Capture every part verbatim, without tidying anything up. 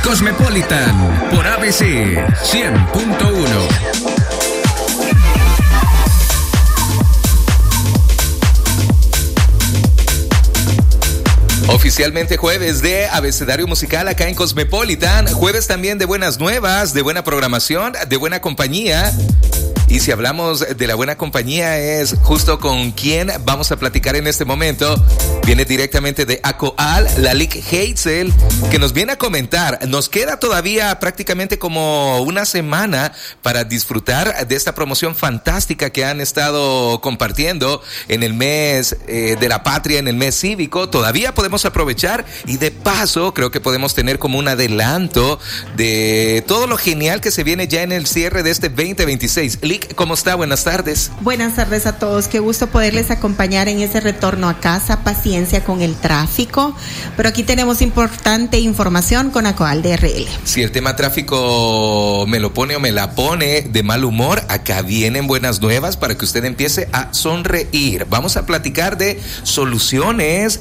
Cosmopolitan por A B C cien punto uno. Oficialmente jueves de abecedario musical acá en Cosmopolitan, jueves también de buenas nuevas, de buena programación, de buena compañía. Y si hablamos de la buena compañía, es justo con quien vamos a platicar en este momento. Viene directamente de Acoal, Lalik Heitzel, que nos viene a comentar. Nos queda todavía prácticamente como una semana para disfrutar de esta promoción fantástica que han estado compartiendo en el mes eh, de la patria, en el mes cívico. Todavía podemos aprovechar y de paso creo que podemos tener como un adelanto de todo lo genial que se viene ya en el cierre de este veinte veintiséis. Lik, ¿cómo está? Buenas tardes. Buenas tardes a todos. Qué gusto poderles acompañar en ese retorno a casa. Paciencia con el tráfico, pero aquí tenemos importante información con Acoal D R L. Si el tema tráfico me lo pone o me la pone de mal humor, acá vienen buenas nuevas para que usted empiece a sonreír. Vamos a platicar de soluciones,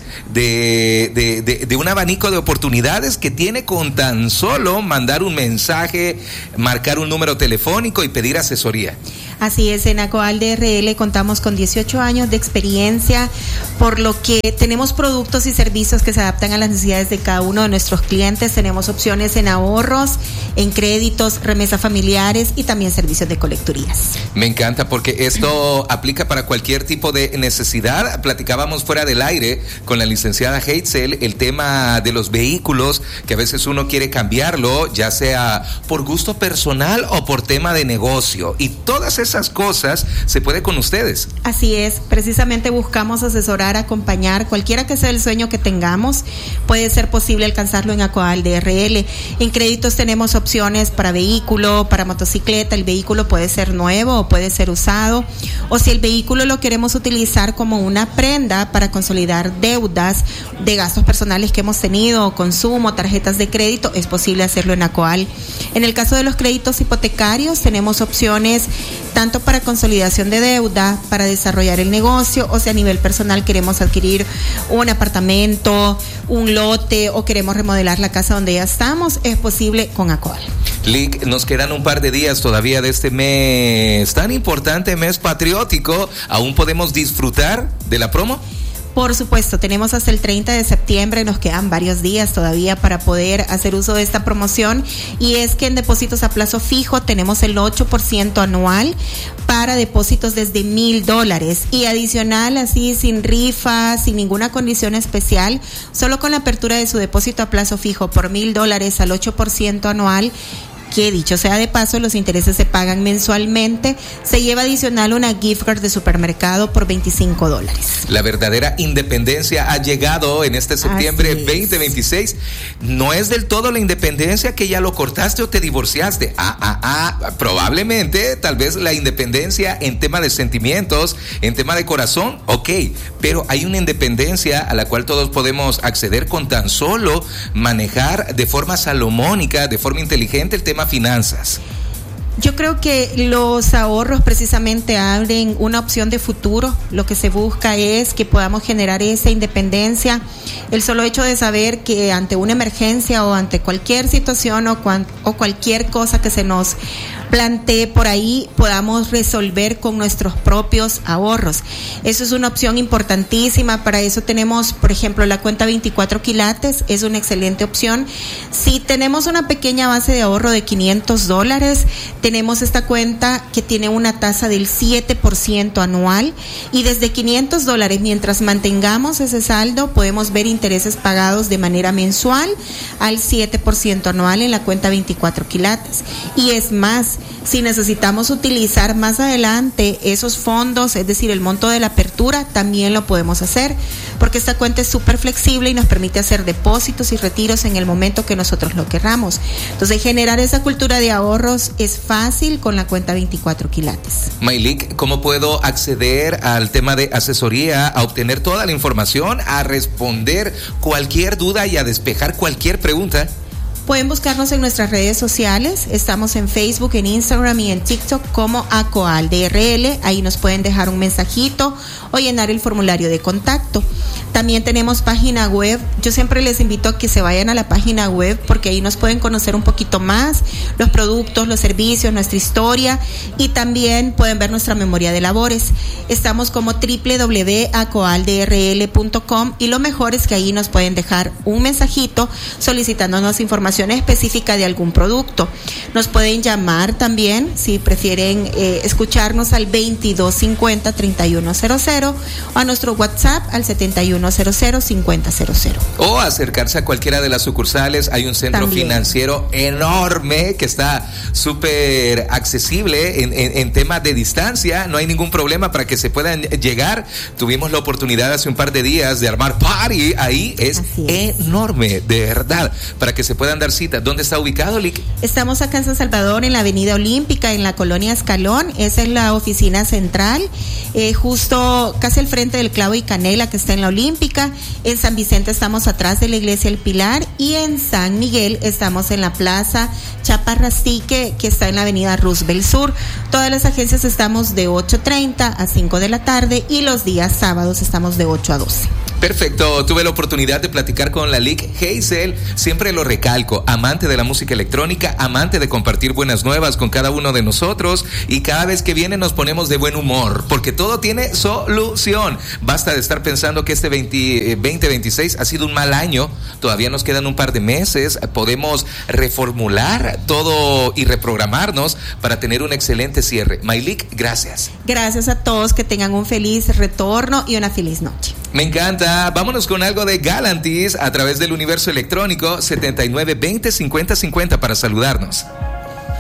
de, de, de, de un abanico de oportunidades que tiene con tan solo mandar un mensaje, marcar un número telefónico y pedir asesoría. Así es, en Acoal D R L contamos con dieciocho años de experiencia, por lo que tenemos productos y servicios que se adaptan a las necesidades de cada uno de nuestros clientes. Tenemos opciones en ahorros, en créditos, remesas familiares y también servicios de colecturías. Me encanta porque esto aplica para cualquier tipo de necesidad. Platicábamos fuera del aire con la licenciada Heitzel el tema de los vehículos, que a veces uno quiere cambiarlo, ya sea por gusto personal o por tema de negocio, y todas esas esas cosas se puede con ustedes. Así es, precisamente buscamos asesorar, acompañar, cualquiera que sea el sueño que tengamos, puede ser posible alcanzarlo en Acoal D R L. En créditos tenemos opciones para vehículo, para motocicleta. El vehículo puede ser nuevo o puede ser usado, o si el vehículo lo queremos utilizar como una prenda para consolidar deudas de gastos personales que hemos tenido, consumo, tarjetas de crédito, es posible hacerlo en Acoal. En el caso de los créditos hipotecarios tenemos opciones tanto para consolidación de deuda, para desarrollar el negocio, o si a nivel personal queremos adquirir un apartamento, un lote, o queremos remodelar la casa donde ya estamos, es posible con Acoal. Lik, nos quedan un par de días todavía de este mes tan importante, mes patriótico. ¿Aún podemos disfrutar de la promo? Por supuesto, tenemos hasta el treinta de septiembre, nos quedan varios días todavía para poder hacer uso de esta promoción, y es que en depósitos a plazo fijo tenemos el ocho por ciento anual para depósitos desde mil dólares, y adicional, así sin rifa, sin ninguna condición especial, solo con la apertura de su depósito a plazo fijo por mil dólares al ocho por ciento anual, que dicho sea de paso, los intereses se pagan mensualmente, se lleva adicional una gift card de supermercado por veinticinco dólares. La verdadera independencia ha llegado en este septiembre veinte veintiséis. No es del todo la independencia que ya lo cortaste o te divorciaste. Ah, ah, ah, probablemente, tal vez la independencia en tema de sentimientos, en tema de corazón, ok, pero hay una independencia a la cual todos podemos acceder con tan solo manejar de forma salomónica, de forma inteligente el tema finanzas. Yo creo que los ahorros precisamente abren una opción de futuro. Lo que se busca es que podamos generar esa independencia. El solo hecho de saber que ante una emergencia o ante cualquier situación o, cuan, o cualquier cosa que se nos plantee por ahí, podamos resolver con nuestros propios ahorros. Eso es una opción importantísima. Para eso tenemos, por ejemplo, la cuenta veinticuatro quilates, es una excelente opción. Si tenemos una pequeña base de ahorro de quinientos dólares, tenemos esta cuenta que tiene una tasa del siete por ciento anual, y desde quinientos dólares, mientras mantengamos ese saldo, podemos ver intereses pagados de manera mensual al siete por ciento anual en la cuenta veinticuatro quilates. Y es más, si necesitamos utilizar más adelante esos fondos, es decir, el monto de la apertura, también lo podemos hacer, porque esta cuenta es súper flexible y nos permite hacer depósitos y retiros en el momento que nosotros lo querramos. Entonces, generar esa cultura de ahorros es fácil con la cuenta veinticuatro quilates. Maylik, ¿cómo puedo acceder al tema de asesoría, a obtener toda la información, a responder cualquier duda y a despejar cualquier pregunta? Pueden buscarnos en nuestras redes sociales. Estamos en Facebook, en Instagram y en TikTok como Acoal D R L. Ahí nos pueden dejar un mensajito o llenar el formulario de contacto. También tenemos página web. Yo siempre les invito a que se vayan a la página web porque ahí nos pueden conocer un poquito más los productos, los servicios, nuestra historia, y también pueden ver nuestra memoria de labores. Estamos como doble u doble u doble u punto acoal d r l punto com y lo mejor es que ahí nos pueden dejar un mensajito solicitándonos información específica de algún producto. Nos pueden llamar también si prefieren eh, escucharnos al veintidós cincuenta treinta y uno cero cero o a nuestro WhatsApp al setenta y uno cero cero cincuenta cero cero. O acercarse a cualquiera de las sucursales. Hay un centro También. financiero enorme que está súper accesible en, en, en temas de distancia. No hay ningún problema para que se puedan llegar. Tuvimos la oportunidad hace un par de días de armar party ahí. Es, es. enorme, de verdad, para que se puedan dar cita. ¿Dónde está ubicado, Lick? Estamos acá en San Salvador, en la Avenida Olímpica, en la colonia Escalón. Esa es la oficina central, eh, justo casi al frente del Clavo y Canela, que está en la Olímpica. En San Vicente estamos atrás de la iglesia El Pilar, y en San Miguel estamos en la plaza Chaparrastique, que está en la avenida Roosevelt Sur. Todas las agencias estamos de ocho treinta a cinco de la tarde y los días sábados estamos de ocho a doce. Perfecto, tuve la oportunidad de platicar con la Lick Hazel, siempre lo recalco, amante de la música electrónica, amante de compartir buenas nuevas con cada uno de nosotros, y cada vez que viene nos ponemos de buen humor, porque todo tiene solución. Basta de estar pensando que este veinte veintiséis ha sido un mal año, todavía nos quedan un par de meses, podemos reformular todo y reprogramarnos para tener un excelente cierre. Maylick, gracias. Gracias a todos, que tengan un feliz retorno y una feliz noche. Me encanta. Vámonos con algo de Galantis a través del universo electrónico setenta y nueve veinte cincuenta cincuenta para saludarnos.